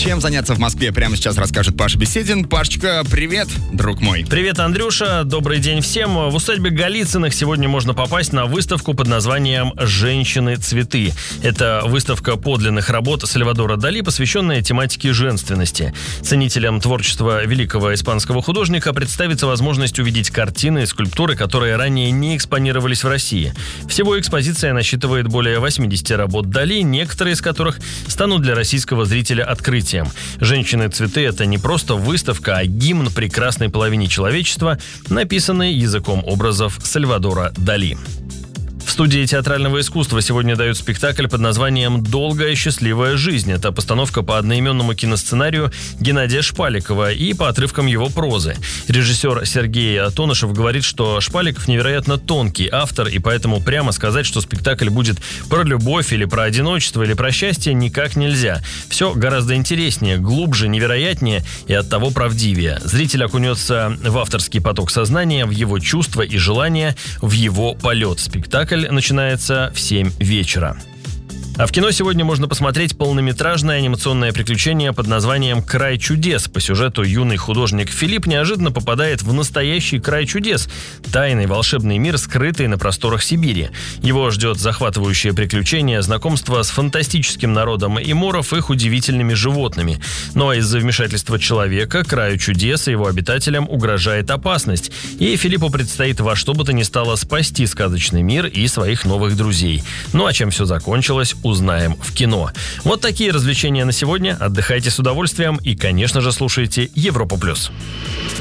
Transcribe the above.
Чем заняться в Москве, прямо сейчас расскажет Паша Беседин. Пашечка, привет, друг мой. Привет, Андрюша, добрый день всем. В усадьбе Голицыных сегодня можно попасть на выставку под названием «Женщины-цветы». Это выставка подлинных работ Сальвадора Дали, посвященная тематике женственности. Ценителям творчества великого испанского художника представится возможность увидеть картины и скульптуры, которые ранее не экспонировались в России. Всего экспозиция насчитывает более 80 работ Дали, некоторые из которых станут для российского зрителя открытием. «Женщины-цветы» — это не просто выставка, а гимн прекрасной половине человечества, написанный языком образов Сальвадора Дали. В студии театрального искусства сегодня дают спектакль под названием «Долгая счастливая жизнь». Это постановка по одноименному киносценарию Геннадия Шпаликова и по отрывкам его прозы. Режиссер Сергей Атонышев говорит, что Шпаликов невероятно тонкий автор, и поэтому прямо сказать, что спектакль будет про любовь или про одиночество или про счастье, никак нельзя. Все гораздо интереснее, глубже, невероятнее и оттого правдивее. Зритель окунется в авторский поток сознания, в его чувства и желания, в его полет. Спектакль начинается в 7 вечера. А в кино сегодня можно посмотреть полнометражное анимационное приключение под названием «Край чудес». По сюжету юный художник Филипп неожиданно попадает в настоящий край чудес – тайный волшебный мир, скрытый на просторах Сибири. Его ждет захватывающее приключение, знакомство с фантастическим народом эморов и их удивительными животными. Но из-за вмешательства человека краю чудес и его обитателям угрожает опасность, и Филиппу предстоит во что бы то ни стало спасти сказочный мир и своих новых друзей. Ну а чем все закончилось, узнаем в кино. Вот такие развлечения на сегодня. Отдыхайте с удовольствием и, конечно же, слушайте Европу+.